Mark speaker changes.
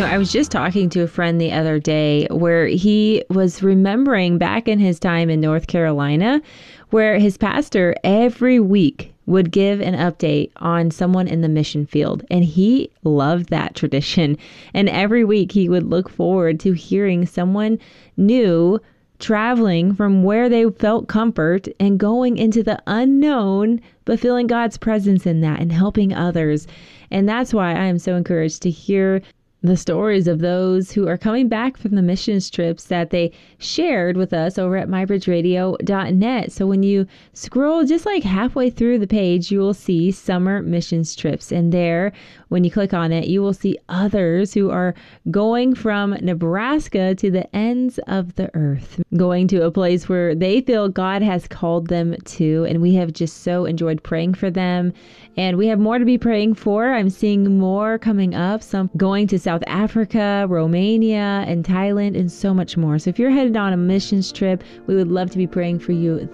Speaker 1: I was just talking to a friend the other day where he was remembering back in his time in North Carolina, where his pastor every week would give an update on someone in the mission field. And he loved that tradition. And every week he would look forward to hearing someone new traveling from where they felt comfort and going into the unknown, but feeling God's presence in that and helping others. And that's why I am so encouraged to hear the stories of those who are coming back from the missions trips that they shared with us over at mybridgeradio.net. So when you scroll just like halfway through the page, you will see summer missions trips. And there, when you click on it, you will see others who are going from Nebraska to the ends of the earth, going to a place where they feel God has called them to. And we have just so enjoyed praying for them. And we have more to be praying for. I'm seeing more coming up, some going to South Africa, Romania, and Thailand, and so much more. So if you're headed on a missions trip, we would love to be praying for you